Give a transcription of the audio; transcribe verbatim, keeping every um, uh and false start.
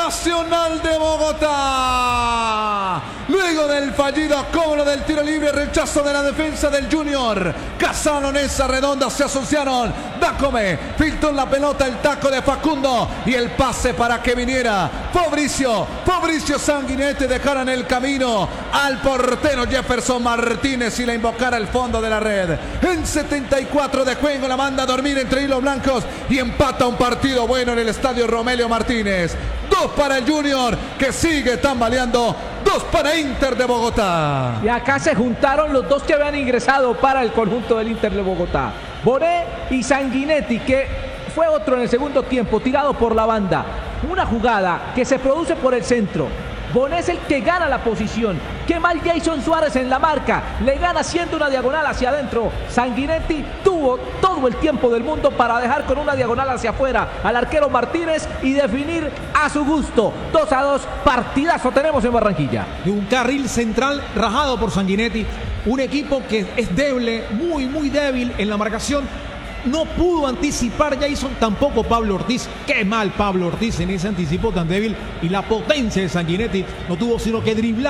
Nacional de Bogotá. Luego del fallido cobro del tiro libre, rechazo de la defensa del Junior, Casano, Nessa, Redonda se asociaron. Dacome filtró la pelota, el taco de Facundo y el pase para que viniera Fabricio. Fabricio Sanguinetti dejara en el camino al portero Jefferson Martínez y la invocara al fondo de la red. En setenta y cuatro de juego la manda a dormir entre hilos blancos y empata un partido bueno en el estadio Romelio Martínez. Dos para el Junior, que sigue tambaleando. Dos para Inter de Bogotá. Y acá se juntaron los dos que habían ingresado para el conjunto del Inter de Bogotá. Bonet y Sanguinetti, que fue otro en el segundo tiempo, tirado por la banda. Una jugada que se produce por el centro. Bonet es el que gana la posición. Qué mal Jason Suárez en la marca. Le gana haciendo una diagonal hacia adentro. Sanguinetti tuvo todo el tiempo del mundo para dejar con una diagonal hacia afuera al arquero Martínez y definir a su gusto. dos a dos, partidazo tenemos en Barranquilla. De un carril central rajado por Sanguinetti. Un equipo que es débil, muy, muy débil en la marcación. No pudo anticipar Jason, tampoco Pablo Ortiz. Qué mal Pablo Ortiz en ese anticipo tan débil. Y la potencia de Sanguinetti no tuvo sino que driblar.